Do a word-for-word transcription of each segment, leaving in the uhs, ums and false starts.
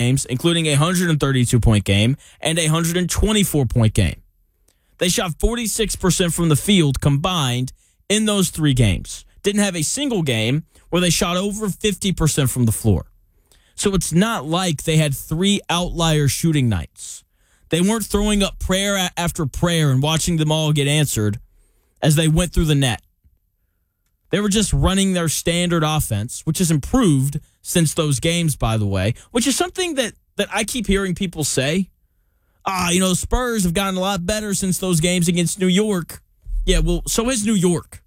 games, including a one hundred thirty-two point game and a one hundred twenty-four point game. They shot forty-six percent from the field combined in those three games. Didn't have a single game where they shot over fifty percent from the floor. So it's not like they had three outlier shooting nights. They weren't throwing up prayer after prayer and watching them all get answered as they went through the net. They were just running their standard offense, which has improved since those games, by the way, which is something that, that I keep hearing people say. Ah, you know, the Spurs have gotten a lot better since those games against New York. Yeah, well, so has New York.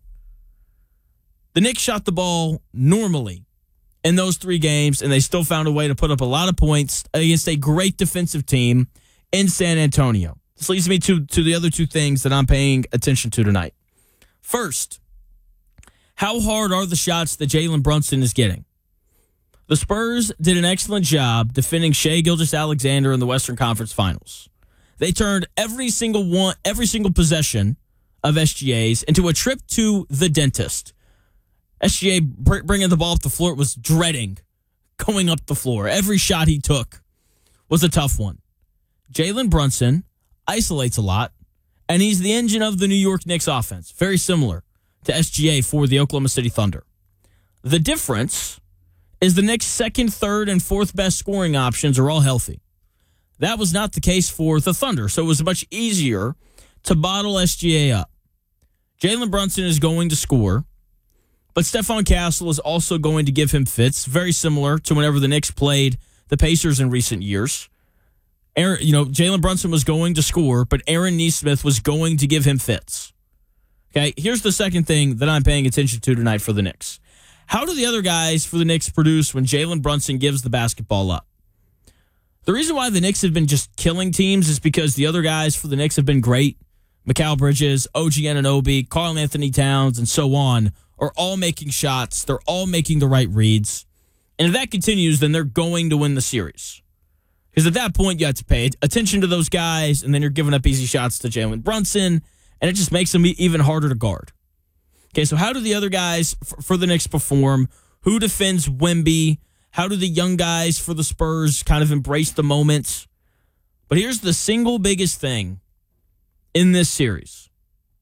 The Knicks shot the ball normally in those three games, and they still found a way to put up a lot of points against a great defensive team in San Antonio. This leads me to, to the other two things that I'm paying attention to tonight. First, how hard are the shots that Jalen Brunson is getting? The Spurs did an excellent job defending Shai Gilgeous-Alexander in the Western Conference Finals. They turned every single one, every single possession of S G A's into a trip to the dentist. S G A br- bringing the ball up the floor was dreading going up the floor. Every shot he took was a tough one. Jalen Brunson isolates a lot, and he's the engine of the New York Knicks offense. Very similar to S G A for the Oklahoma City Thunder. The difference is the Knicks' second, third, and fourth best scoring options are all healthy. That was not the case for the Thunder, so it was much easier to bottle S G A up. Jalen Brunson is going to score, but Stephon Castle is also going to give him fits, very similar to whenever the Knicks played the Pacers in recent years. Aaron, you know, Jalen Brunson was going to score, but Aaron Nesmith was going to give him fits. Okay, here's the second thing that I'm paying attention to tonight for the Knicks. How do the other guys for the Knicks produce when Jalen Brunson gives the basketball up? The reason why the Knicks have been just killing teams is because the other guys for the Knicks have been great. Mikal Bridges, O G Anunoby, Karl Anthony Towns, and so on are all making shots. They're all making the right reads. And if that continues, then they're going to win the series. Because at that point, you have to pay attention to those guys, and then you're giving up easy shots to Jalen Brunson, and it just makes them even harder to guard. Okay, so how do the other guys f- for the Knicks perform? Who defends Wemby? How do the young guys for the Spurs kind of embrace the moment? But here's the single biggest thing in this series.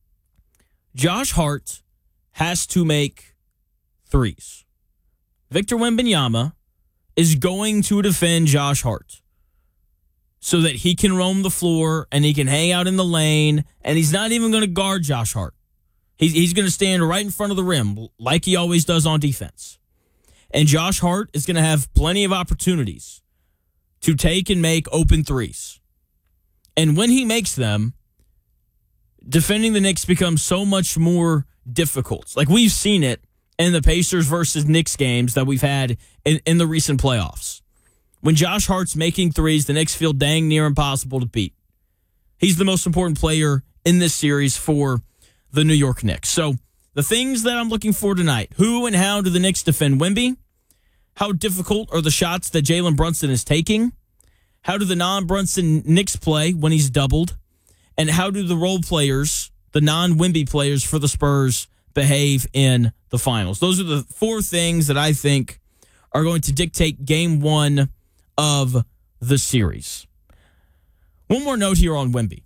Josh Hart has to make threes. Victor Wembanyama is going to defend Josh Hart so that he can roam the floor and he can hang out in the lane, and he's not even going to guard Josh Hart. He's, he's going to stand right in front of the rim like he always does on defense. And Josh Hart is going to have plenty of opportunities to take and make open threes. And when he makes them, defending the Knicks becomes so much more difficult. Like we've seen it in the Pacers versus Knicks games that we've had in, in the recent playoffs. When Josh Hart's making threes, the Knicks feel dang near impossible to beat. He's the most important player in this series for the New York Knicks. So the things that I'm looking for tonight: who and how do the Knicks defend Wemby? How difficult are the shots that Jalen Brunson is taking? How do the non-Brunson Knicks play when he's doubled? And how do the role players, the non-Wemby players for the Spurs, behave in the finals? Those are the four things that I think are going to dictate game one of the series. One more note here on Wemby.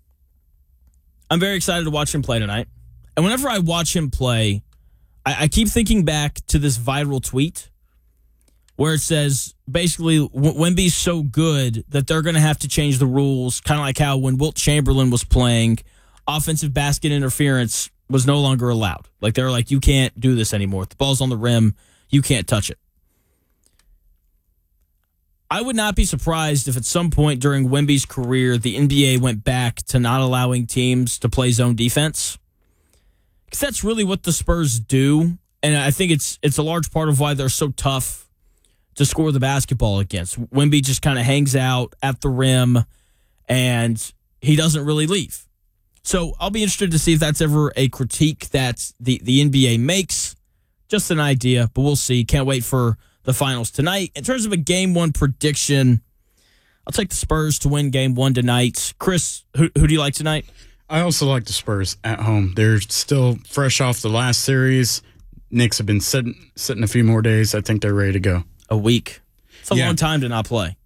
I'm very excited to watch him play tonight. And whenever I watch him play, I, I keep thinking back to this viral tweet where it says, basically, Wemby's so good that they're going to have to change the rules, kind of like how when Wilt Chamberlain was playing, offensive basket interference was no longer allowed. Like, they were like, you can't do this anymore. If the ball's on the rim, you can't touch it. I would not be surprised if at some point during Wemby's career, the N B A went back to not allowing teams to play zone defense. Because that's really what the Spurs do. And I think it's it's a large part of why they're so tough to score the basketball against. Wemby just kind of hangs out at the rim, and he doesn't really leave. So I'll be interested to see if that's ever a critique that the, the N B A makes. Just an idea, but we'll see. Can't wait for the finals tonight. In terms of a game one prediction, I'll take the Spurs to win game one tonight. Chris, who, who do you like tonight? I also like the Spurs at home. They're still fresh off the last series. Knicks have been sitting, sitting a few more days. I think they're ready to go. A week. It's a yeah. long time to not play.